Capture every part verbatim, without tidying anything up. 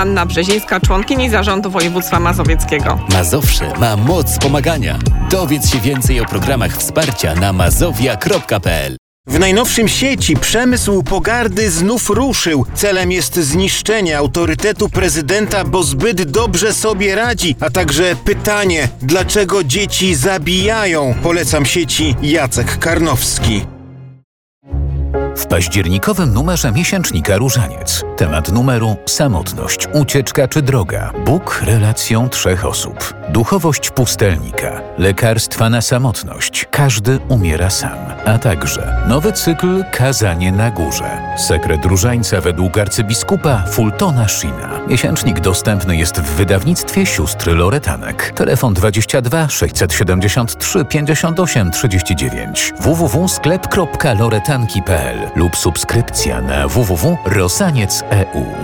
Joanna Brzezińska, członkini Zarządu Województwa Mazowieckiego. Mazowsze ma moc pomagania. Dowiedz się więcej o programach wsparcia na mazowia kropka p l. W najnowszym sieci przemysł pogardy znów ruszył. Celem jest zniszczenie autorytetu prezydenta, bo zbyt dobrze sobie radzi. A także pytanie, dlaczego dzieci zabijają? Polecam sieci Jacek Karnowski. W październikowym numerze miesięcznika Różaniec. Temat numeru: samotność, ucieczka czy droga. Bóg relacją trzech osób. Duchowość pustelnika. Lekarstwa na samotność. Każdy umiera sam. A także nowy cykl Kazanie na górze. Sekret Różańca według arcybiskupa Fultona Sheena. Miesięcznik dostępny jest w wydawnictwie sióstr Loretanek. Telefon dwadzieścia dwa sześćset siedemdziesiąt trzy pięćdziesiąt osiem trzydzieści dziewięć. w w w kropka sklep kropka loretanki kropka p l lub subskrypcja na w w w kropka rosaniec kropka e u.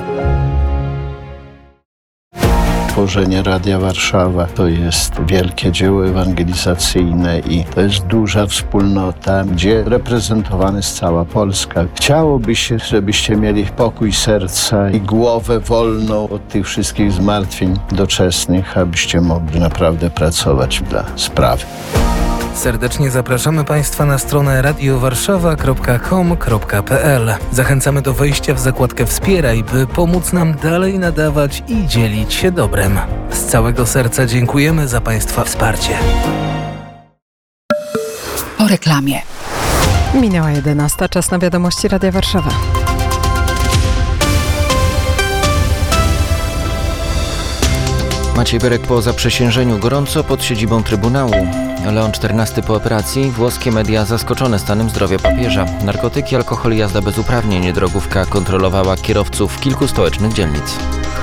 Tworzenie Radia Warszawa to jest wielkie dzieło ewangelizacyjne i to jest duża wspólnota, gdzie reprezentowana jest cała Polska. Chciałoby się, żebyście mieli pokój serca i głowę wolną od tych wszystkich zmartwień doczesnych, abyście mogli naprawdę pracować dla sprawy. Serdecznie zapraszamy Państwa na stronę radio warszawa kropka com kropka p l. Zachęcamy do wejścia w zakładkę Wspieraj, by pomóc nam dalej nadawać i dzielić się dobrem. Z całego serca dziękujemy za Państwa wsparcie. Po reklamie. Minęła jedenasta, czas na wiadomości Radia Warszawa. Maciej Berek po zaprzysiężeniu gorąco pod siedzibą Trybunału. Leon czternasty po operacji. Włoskie media zaskoczone stanem zdrowia papieża. Narkotyki, alkohol i jazda bez uprawnień. Drogówka kontrolowała kierowców kilku stołecznych dzielnic.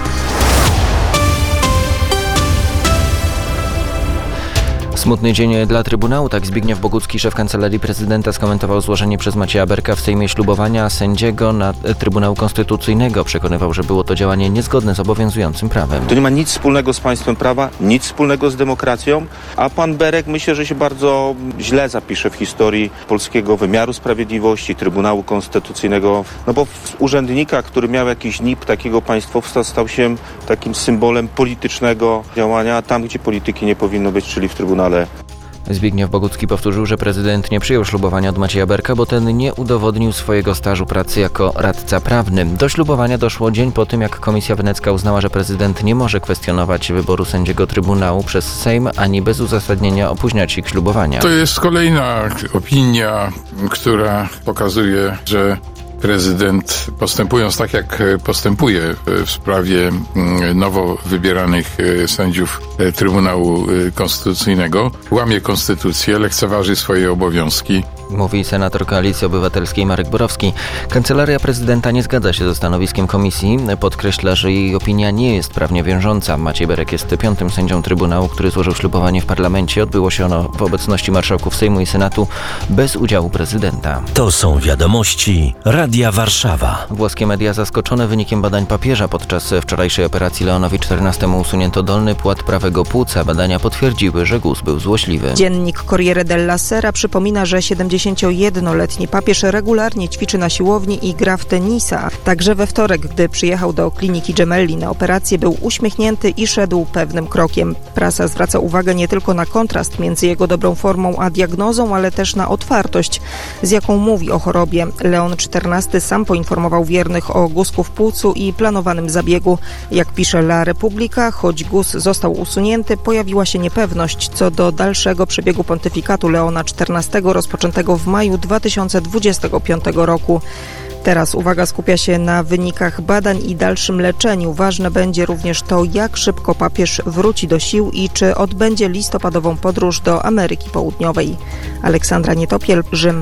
Smutny dzień dla Trybunału, tak Zbigniew Bogucki, szef Kancelarii Prezydenta, skomentował złożenie przez Macieja Berka w Sejmie ślubowania sędziego na Trybunału Konstytucyjnego. Przekonywał, że było to działanie niezgodne z obowiązującym prawem. To nie ma nic wspólnego z państwem prawa, nic wspólnego z demokracją, a pan Berek myślę, że się bardzo źle zapisze w historii polskiego wymiaru sprawiedliwości, Trybunału Konstytucyjnego, no bo z urzędnika, który miał jakiś N I P takiego państwowca, stał się takim symbolem politycznego działania tam, gdzie polityki nie powinno być, czyli w Trybunale. Zbigniew Bogucki powtórzył, że prezydent nie przyjął ślubowania od Macieja Berka, bo ten nie udowodnił swojego stażu pracy jako radca prawny. Do ślubowania doszło dzień po tym, jak Komisja Wenecka uznała, że prezydent nie może kwestionować wyboru sędziego Trybunału przez Sejm, ani bez uzasadnienia opóźniać ich ślubowania. To jest kolejna opinia, która pokazuje, że prezydent, postępując tak, jak postępuje w sprawie nowo wybieranych sędziów Trybunału Konstytucyjnego, łamie konstytucję, lekceważy swoje obowiązki. Mówi senator Koalicji Obywatelskiej Marek Borowski. Kancelaria prezydenta nie zgadza się ze stanowiskiem komisji. Podkreśla, że jej opinia nie jest prawnie wiążąca. Maciej Berek jest piątym sędzią Trybunału, który złożył ślubowanie w parlamencie. Odbyło się ono w obecności marszałków Sejmu i Senatu bez udziału prezydenta. To są wiadomości Radia Warszawa. Włoskie media zaskoczone wynikiem badań papieża. Podczas wczorajszej operacji Leonowi czternastemu usunięto dolny płat prawego płuca. Badania potwierdziły, że guz był złośliwy. Dziennik Corriere della Sera przypomina, że siedemdziesięciojednoletni papież regularnie ćwiczy na siłowni i gra w tenisa. Także we wtorek, gdy przyjechał do kliniki Gemelli na operację, był uśmiechnięty i szedł pewnym krokiem. Prasa zwraca uwagę nie tylko na kontrast między jego dobrą formą a diagnozą, ale też na otwartość, z jaką mówi o chorobie. Leon czternasty sam poinformował wiernych o guzku w płucu i planowanym zabiegu. Jak pisze La Repubblica, choć guz został usunięty, pojawiła się niepewność co do dalszego przebiegu pontyfikatu Leona czternastego rozpoczętego w maju dwa tysiące dwudziestego piątego roku. Teraz uwaga skupia się na wynikach badań i dalszym leczeniu. Ważne będzie również to, jak szybko papież wróci do sił i czy odbędzie listopadową podróż do Ameryki Południowej. Aleksandra Nietopiel, Rzym.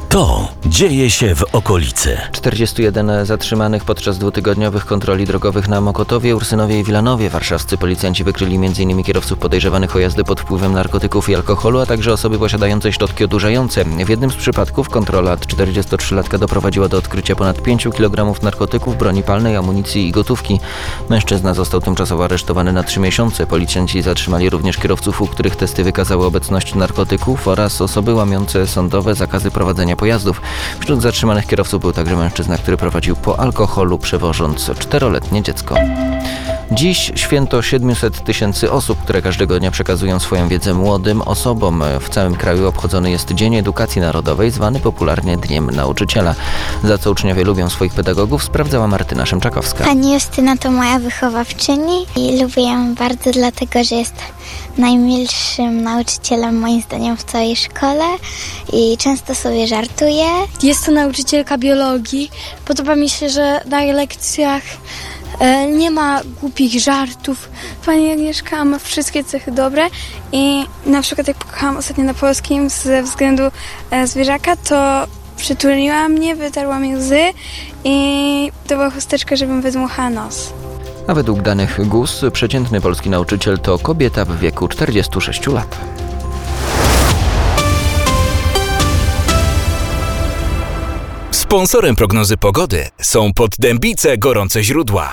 To dzieje się w okolicy. czterdziestu jeden zatrzymanych podczas dwutygodniowych kontroli drogowych na Mokotowie, Ursynowie i Wilanowie. Warszawscy policjanci wykryli m in kierowców podejrzewanych o jazdę pod wpływem narkotyków i alkoholu, a także osoby posiadające środki odurzające. W jednym z przypadków kontrola czterdziestotrzylatka doprowadziła do odkrycia ponad pięciu kilogramów narkotyków, broni palnej, amunicji i gotówki. Mężczyzna został tymczasowo aresztowany na trzy miesiące. Policjanci zatrzymali również kierowców, u których testy wykazały obecność narkotyków oraz osoby łamiące sądowe zakazy prowadzenia pojazdów. Wśród zatrzymanych kierowców był także mężczyzna, który prowadził po alkoholu, przewożąc czteroletnie dziecko. Dziś święto siedemset tysięcy osób, które każdego dnia przekazują swoją wiedzę młodym osobom. W całym kraju obchodzony jest Dzień Edukacji Narodowej, zwany popularnie Dniem Nauczyciela. Za co uczniowie lubią swoich pedagogów, sprawdzała Martyna Szymczakowska. Pani Justyna to moja wychowawczyni i lubię ją bardzo, dlatego że jest najmilszym nauczycielem moim zdaniem w całej szkole i często sobie żartuje. Jest to nauczycielka biologii. Podoba mi się, że na lekcjach nie ma głupich żartów. Pani Agnieszka ma wszystkie cechy dobre i na przykład jak pojechałam ostatnio na polskim ze względu zwierzaka, to przytuliła mnie, wytarła mi łzy i dała chusteczkę, żebym wydmuchała nos. A według danych G U S przeciętny polski nauczyciel to kobieta w wieku czterdziestu sześciu lat. Sponsorem prognozy pogody są Poddębice Gorące Źródła.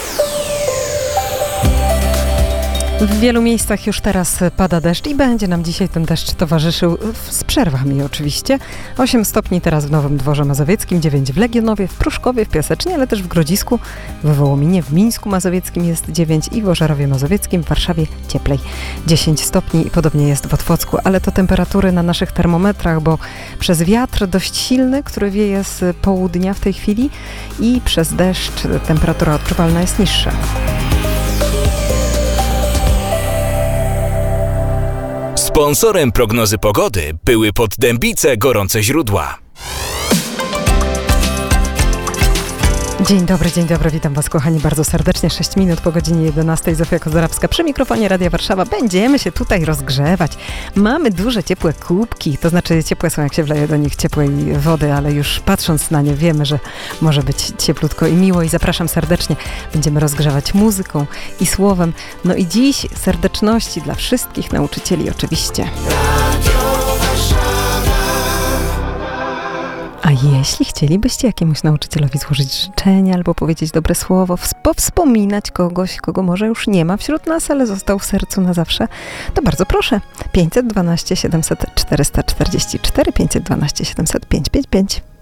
W wielu miejscach już teraz pada deszcz i będzie nam dzisiaj ten deszcz towarzyszył z przerwami oczywiście. osiem stopni teraz w Nowym Dworze Mazowieckim, dziewięć w Legionowie, w Pruszkowie, w Piasecznie, ale też w Grodzisku, w Wołominie, w Mińsku Mazowieckim jest dziewięć i w Ożarowie Mazowieckim, w Warszawie cieplej dziesięć stopni i podobnie jest w Otwocku, ale to temperatury na naszych termometrach, bo przez wiatr dość silny, który wieje z południa w tej chwili i przez deszcz temperatura odczuwalna jest niższa. Sponsorem prognozy pogody były Poddębice Gorące Źródła. Dzień dobry, dzień dobry, witam Was kochani bardzo serdecznie. sześć minut po godzinie jedenastej. Zofia Kozorowska przy mikrofonie Radia Warszawa. Będziemy się tutaj rozgrzewać. Mamy duże, ciepłe kubki, to znaczy ciepłe są jak się wleje do nich ciepłej wody, ale już patrząc na nie wiemy, że może być cieplutko i miło i zapraszam serdecznie. Będziemy rozgrzewać muzyką i słowem. No i dziś serdeczności dla wszystkich nauczycieli oczywiście. A jeśli chcielibyście jakiemuś nauczycielowi złożyć życzenia albo powiedzieć dobre słowo, powspominać kogoś, kogo może już nie ma wśród nas, ale został w sercu na zawsze, to bardzo proszę. pięćset dwanaście siedemset czterysta czterdzieści cztery, pięćset dwanaście siedemset pięćset pięćdziesiąt pięć.